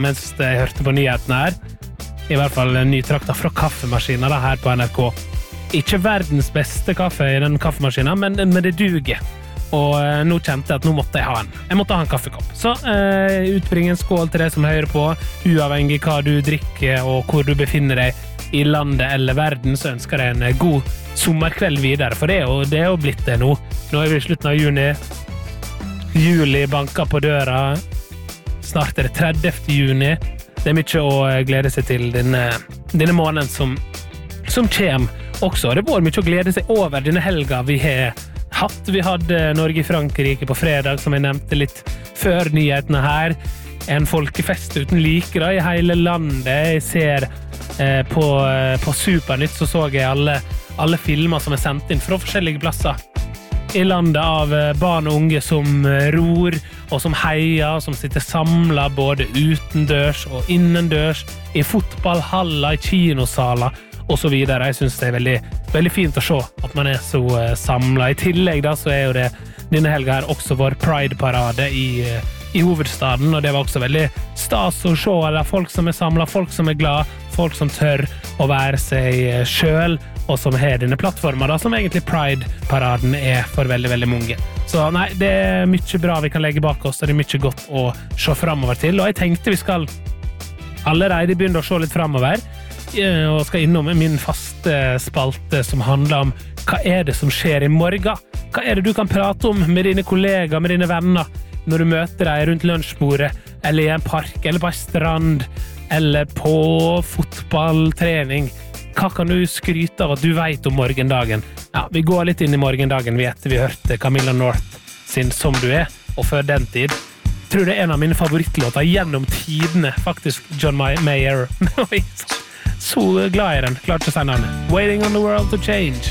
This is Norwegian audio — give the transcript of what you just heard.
mens jeg hørte på nyhetene her. I hvert fall en ny trakta fra kaffemaskinen her på NRK. Ikke verdens beste kaffe I den kaffemaskinen, men det duger. Og nå kjente jeg at nå måtte jeg ha en. Jeg måtte ha en kaffekopp. Så utbring en skål til deg som hører på, uavhengig hva du drikker og hvor du befinner deg I landet eller verden, så ønsker jeg en god sommerkveld videre, for det er jo blitt det nå. Nå vi I slutten av juni. Juli banker på døra. Snart det 30. juni. Det mye å glede seg til denne måneden som kommer også. Det var mye å glede seg over denne helga vi har hatt. Vi hadde Norge-Frankrike på fredag, som jeg nevnte litt før nyhetene her. En folkefest uten like da, I hele landet. Jeg ser på Supernytt så jeg alle filmer som sendt inn fra forskjellige plasser I landet av barn og unge som ror og som heier, som sitter samlet både utendørs og innendørs I fotballhaller, I kinosaler og så videre. Jeg synes det veldig, veldig fint å se at man så samlet. I tillegg da, så jo det denne helga her også vår Pride-parade I hovedstaden, og det var også veldig stas å se alle folk som samlet, folk som glad, folk som tør å være seg selv, og som har denne plattformen da, som egentlig Pride-paraden for veldig, veldig mange. Så nei, det mye bra vi kan legge bak oss, og det mye godt å se fremover til, og jeg tenkte vi skal allerede begynne å se litt fremover, og skal innom min faste spalte som handler om hva det som skjer I morgen? Hva det du kan prate om med dine kollegaer, med dine venner, når du møter deg rundt lunsjbordet, eller I en park, eller på en strand, eller på fotballtrening? Hva kan du skryte av at du vet om morgendagen? Ja, vi går litt inn I morgendagen, vi hørte Camilla North sin Som du og før den tid. Jeg tror det en av mine favorittlåter gjennom tidene, faktisk John Mayer. Så glad I den, klart å si navnet. Waiting on the world to change.